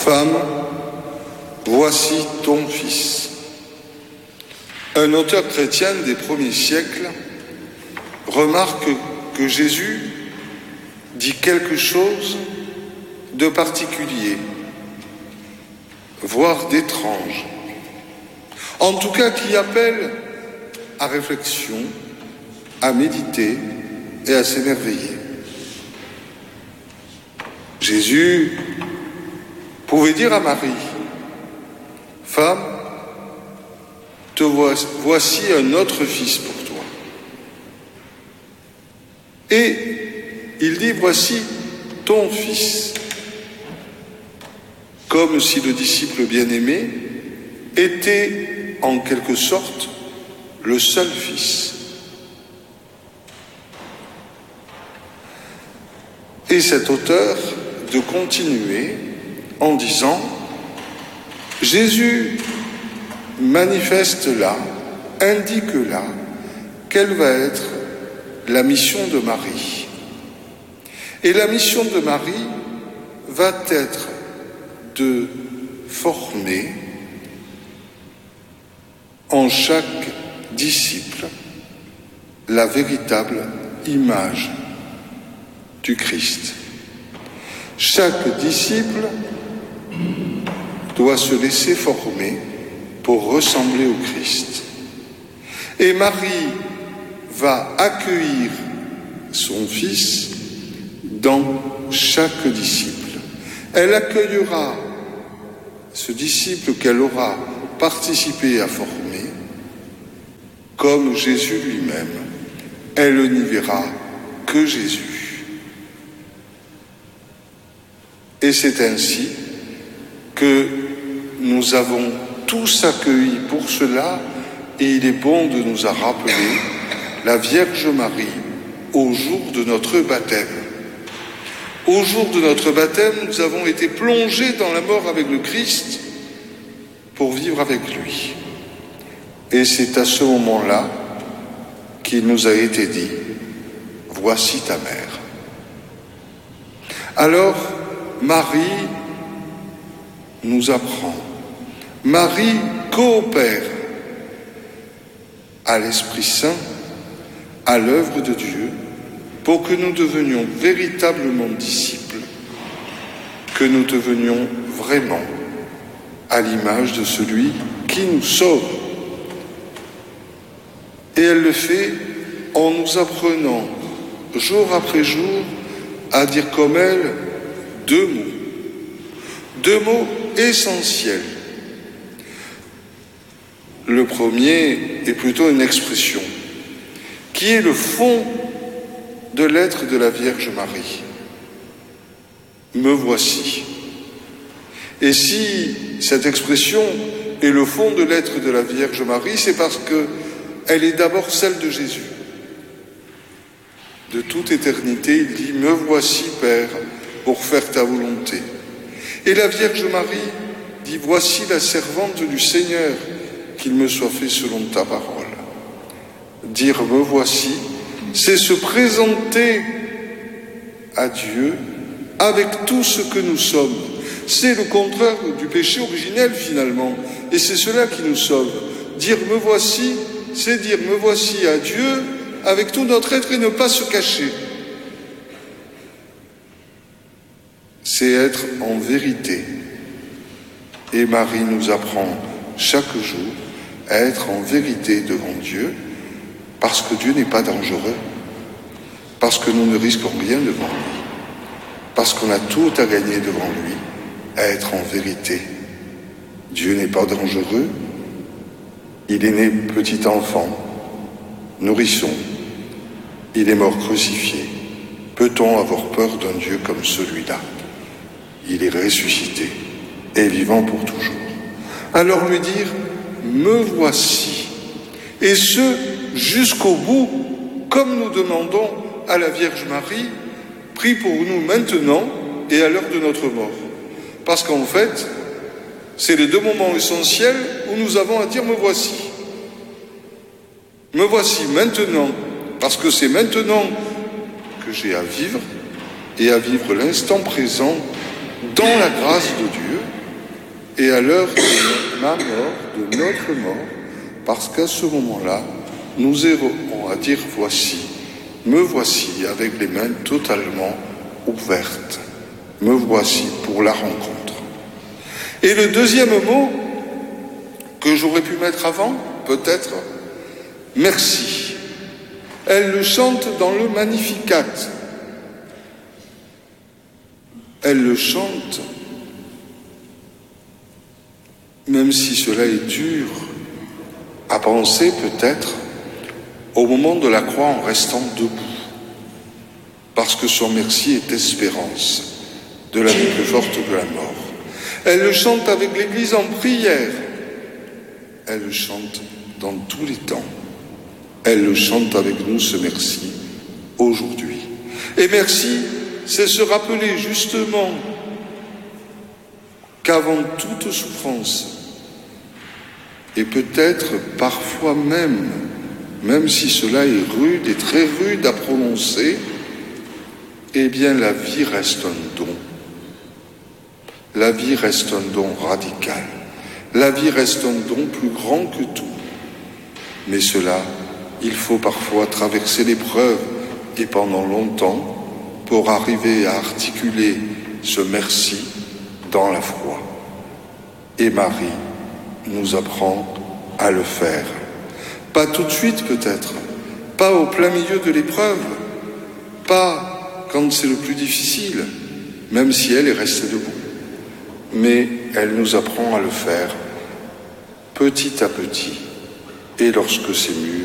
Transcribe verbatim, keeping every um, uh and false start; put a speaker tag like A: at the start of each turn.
A: Femme, voici ton fils. Un auteur chrétien des premiers siècles remarque que Jésus dit quelque chose de particulier, voire d'étrange, en tout cas qui appelle à réflexion, à méditer et à s'émerveiller. Jésus pouvait dire à Marie, « Femme, te voici un autre fils pour toi. » Et il dit, « Voici ton fils », comme si le disciple bien-aimé était en quelque sorte le seul fils. Et cet auteur de continuer en disant « Jésus manifeste là, indique là, quelle va être la mission de Marie. Et la mission de Marie va être de former en chaque disciple la véritable image du Christ. Chaque disciple doit se laisser former pour ressembler au Christ. Et Marie va accueillir son Fils dans chaque disciple. Elle accueillera ce disciple qu'elle aura participé à former comme Jésus lui-même. Elle n'y verra que Jésus. Et c'est ainsi que nous avons tous accueilli pour cela, et il est bon de nous en rappeler, la Vierge Marie au jour de notre baptême. Au jour de notre baptême, nous avons été plongés dans la mort avec le Christ pour vivre avec lui. Et c'est à ce moment-là qu'il nous a été dit « Voici ta mère ». Alors, Marie nous apprend, Marie coopère à l'Esprit Saint, à l'œuvre de Dieu, pour que nous devenions véritablement disciples, que nous devenions vraiment à l'image de celui qui nous sauve. Et elle le fait en nous apprenant jour après jour à dire comme elle deux mots, deux mots essentiels. Le premier est plutôt une expression qui est le fond de l'être de la Vierge Marie. Me voici. Et si cette expression est le fond de l'être de la Vierge Marie, c'est parce qu'elle est d'abord celle de Jésus. De toute éternité, il dit « Me voici, Père, pour faire ta volonté ». Et la Vierge Marie dit « Voici la servante du Seigneur, qu'il me soit fait selon ta parole ». Dire « Me voici », c'est se présenter à Dieu avec tout ce que nous sommes. C'est le contraire du péché originel finalement, et c'est cela qui nous sauve. Dire « Me voici », c'est dire « Me voici à Dieu » avec tout notre être et ne pas se cacher. C'est être en vérité. Et Marie nous apprend chaque jour à être en vérité devant Dieu, parce que Dieu n'est pas dangereux, parce que nous ne risquons rien devant lui, parce qu'on a tout à gagner devant lui, à être en vérité. Dieu n'est pas dangereux, il est né petit enfant, nourrisson, il est mort crucifié. Peut-on avoir peur d'un Dieu comme celui-là? Il est ressuscité et vivant pour toujours. Alors lui dire, me voici, et ce, jusqu'au bout, comme nous demandons à la Vierge Marie, prie pour nous maintenant et à l'heure de notre mort. Parce qu'en fait, c'est les deux moments essentiels où nous avons à dire, me voici. Me voici maintenant, parce que c'est maintenant que j'ai à vivre, et à vivre l'instant présent dans la grâce de Dieu, et à l'heure de ma mort, de notre mort, parce qu'à ce moment-là, nous aurons à dire « Voici, me voici avec les mains totalement ouvertes. Me voici pour la rencontre. » Et le deuxième mot que j'aurais pu mettre avant, peut-être, merci. Elle le chante dans le Magnificat. Elle le chante, même si cela est dur à penser peut-être, au moment de la croix en restant debout, parce que son merci est espérance de la vie plus forte de la mort. Elle le chante avec l'Église en prière. Elle le chante dans tous les temps. Elle le chante avec nous, ce merci, aujourd'hui. Et merci, c'est se rappeler justement qu'avant toute souffrance, et peut-être parfois même, même si cela est rude et très rude à prononcer, eh bien la vie reste un don. La vie reste un don radical. La vie reste un don plus grand que tout. Mais cela, il faut parfois traverser l'épreuve et pendant longtemps pour arriver à articuler ce merci dans la foi. Et Marie nous apprend à le faire. Pas tout de suite peut-être, pas au plein milieu de l'épreuve, pas quand c'est le plus difficile, même si elle est restée debout. Mais elle nous apprend à le faire petit à petit, et lorsque c'est mûr,